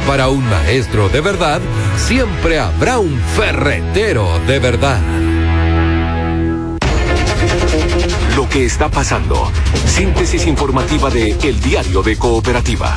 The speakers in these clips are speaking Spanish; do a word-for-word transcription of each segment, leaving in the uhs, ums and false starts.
para un maestro de verdad, siempre habrá un ferretero de verdad. Lo que está pasando. Síntesis informativa de El Diario de Cooperativa.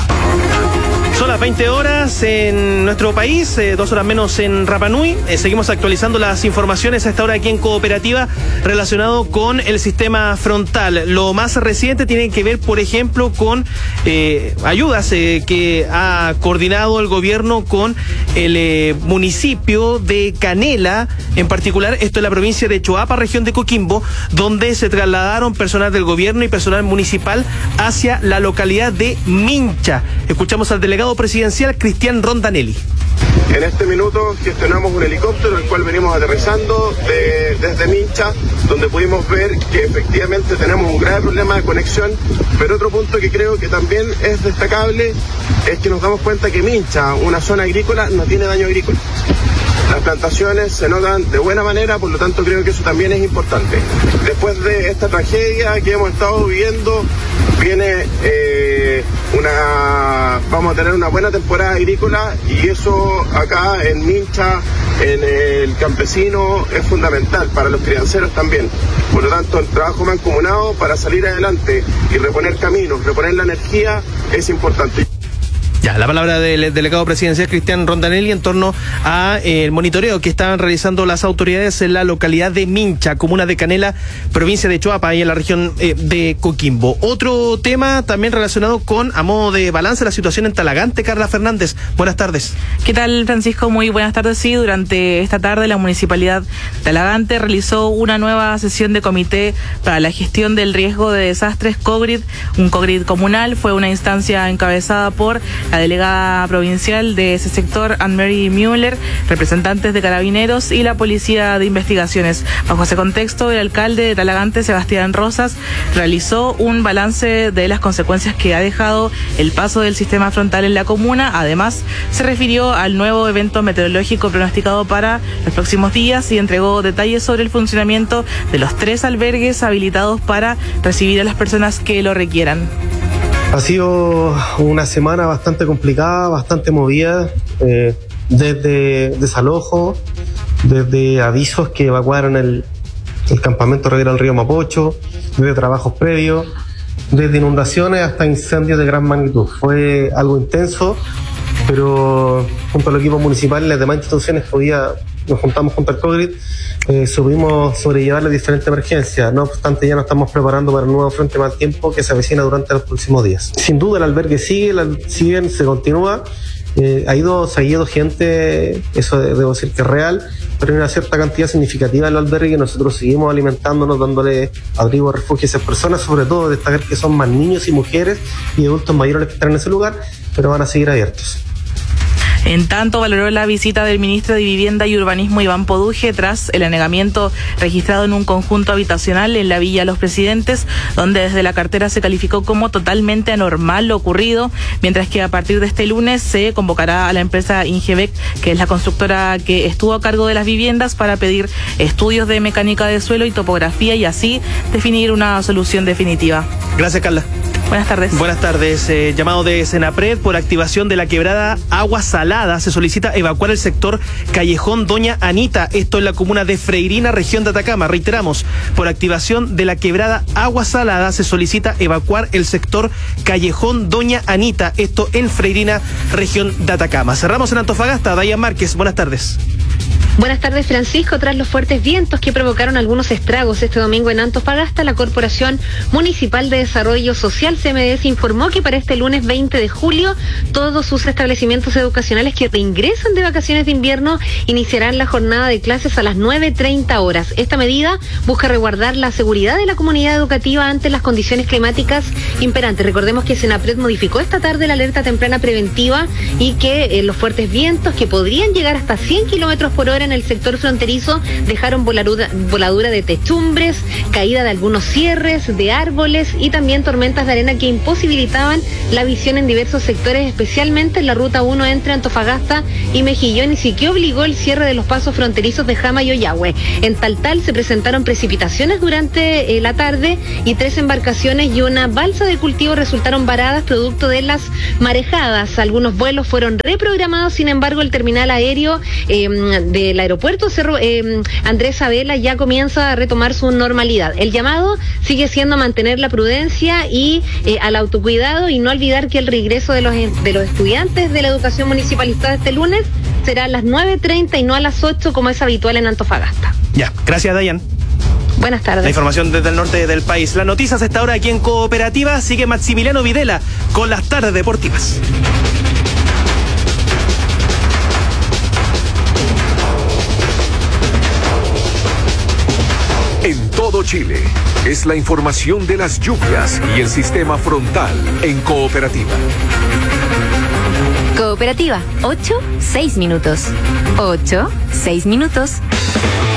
Son las veinte horas en nuestro país, eh, dos horas menos en Rapa Nui. Eh, seguimos actualizando las informaciones a esta hora aquí en Cooperativa relacionado con el sistema frontal. Lo más reciente tiene que ver, por ejemplo, con eh, ayudas eh, que ha coordinado el gobierno con el eh, municipio de Canela, en particular, esto es la provincia de Choapa, región de Coquimbo, donde se trasladaron personal del gobierno y personal municipal hacia la localidad de Mincha. Escuchamos al delegado presidencial Cristian Rondanelli. En este minuto gestionamos un helicóptero el cual venimos aterrizando de, desde Mincha, donde pudimos ver que efectivamente tenemos un grave problema de conexión, pero otro punto que creo que también es destacable es que nos damos cuenta que Mincha, una zona agrícola, no tiene daño agrícola. Las plantaciones se notan de buena manera, por lo tanto creo que eso también es importante. Después de esta tragedia que hemos estado viviendo, viene eh, una, vamos a tener una buena temporada agrícola y eso acá en Mincha, en el campesino, es fundamental, para los crianceros también. Por lo tanto, el trabajo mancomunado para salir adelante y reponer caminos, reponer la energía es importante. Ya, la palabra del delegado presidencial Cristian Rondanelli en torno a eh, el monitoreo que estaban realizando las autoridades en la localidad de Mincha, comuna de Canela, provincia de Choapa, ahí en la región eh, de Coquimbo. Otro tema también relacionado con, a modo de balance, la situación en Talagante. Carla Fernández, buenas tardes. ¿Qué tal, Francisco? Muy buenas tardes. Sí, durante esta tarde la Municipalidad de Talagante realizó una nueva sesión de comité para la gestión del riesgo de desastres COGRID, un COGRID comunal. Fue una instancia encabezada por la delegada provincial de ese sector, Anne-Marie Müller, representantes de Carabineros y la Policía de Investigaciones. Bajo ese contexto, el alcalde de Talagante, Sebastián Rosas, realizó un balance de las consecuencias que ha dejado el paso del sistema frontal en la comuna. Además, se refirió al nuevo evento meteorológico pronosticado para los próximos días y entregó detalles sobre el funcionamiento de los tres albergues habilitados para recibir a las personas que lo requieran. Ha sido una semana bastante complicada, bastante movida, eh, desde desalojo, desde avisos que evacuaron el, el campamento Reguera del Río Mapocho, desde trabajos previos, desde inundaciones hasta incendios de gran magnitud. Fue algo intenso, pero junto al equipo municipal y las demás instituciones podía, nos juntamos junto al COGRID, eh, supimos sobrellevar las diferentes emergencias. No obstante, ya nos estamos preparando para el nuevo frente mal tiempo que se avecina durante los próximos días. Sin duda el albergue sigue, la, siguen, se continúa. Eh, ha ido, se ha ido gente, eso debo decir que es real, pero hay una cierta cantidad significativa en el albergue. Nosotros seguimos alimentándonos, dándole abrigo, refugio a esas personas, sobre todo destacar que son más niños y mujeres y adultos mayores los que están en ese lugar, pero van a seguir abiertos. En tanto, valoró la visita del ministro de Vivienda y Urbanismo, Iván Poduje, tras el anegamiento registrado en un conjunto habitacional en la Villa Los Presidentes, donde desde la cartera se calificó como totalmente anormal lo ocurrido, mientras que a partir de este lunes se convocará a la empresa Ingebec, que es la constructora que estuvo a cargo de las viviendas, para pedir estudios de mecánica de suelo y topografía y así definir una solución definitiva. Gracias, Carla. Buenas tardes. Buenas tardes. Eh, llamado de Senapred por activación de la quebrada Agua Salada. Se solicita evacuar el sector Callejón Doña Anita. Esto en la comuna de Freirina, región de Atacama. Reiteramos, por activación de la quebrada Agua Salada se solicita evacuar el sector Callejón Doña Anita. Esto en Freirina, región de Atacama. Cerramos en Antofagasta. Dayan Márquez, buenas tardes. Buenas tardes, Francisco. Tras los fuertes vientos que provocaron algunos estragos este domingo en Antofagasta, la Corporación Municipal de Desarrollo Social, C M D S, informó que para este lunes veinte de julio todos sus establecimientos educacionales que reingresan de vacaciones de invierno iniciarán la jornada de clases a las nueve treinta horas. Esta medida busca resguardar la seguridad de la comunidad educativa ante las condiciones climáticas imperantes. Recordemos que Senapred modificó esta tarde la alerta temprana preventiva y que eh, los fuertes vientos, que podrían llegar hasta cien kilómetros por hora hora en el sector fronterizo dejaron voladura, voladura de techumbres, caída de algunos cierres, de árboles y también tormentas de arena que imposibilitaban la visión en diversos sectores, especialmente en la ruta uno entre Antofagasta y Mejillones, y que obligó el cierre de los pasos fronterizos de Jama y Ollagüe. En Taltal se presentaron precipitaciones durante eh, la tarde y tres embarcaciones y una balsa de cultivo resultaron varadas producto de las marejadas. Algunos vuelos fueron reprogramados, sin embargo el terminal aéreo eh, del aeropuerto Cerro eh, Andrés Sabela ya comienza a retomar su normalidad. El llamado sigue siendo mantener la prudencia y eh, al autocuidado, y no olvidar que el regreso de los, de los estudiantes de la educación municipalista este lunes será a las nueve treinta y no a las ocho como es habitual en Antofagasta. Ya, gracias, Dayan. Buenas tardes. La información desde el norte del país. Las noticias a esta hora aquí en Cooperativa. Sigue Maximiliano Videla con las tardes deportivas. En todo Chile, es la información de las lluvias y el sistema frontal en Cooperativa. Cooperativa, ocho, seis minutos. ocho, seis minutos.